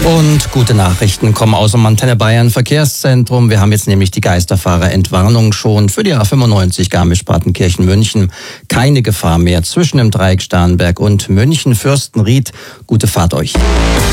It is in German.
Und gute Nachrichten kommen aus dem Antenne Bayern Verkehrszentrum. Wir haben jetzt nämlich die Geisterfahrerentwarnung schon für die A95 Garmisch-Partenkirchen-München. Keine Gefahr mehr zwischen dem Dreieck Starnberg und München-Fürstenried. Gute Fahrt euch.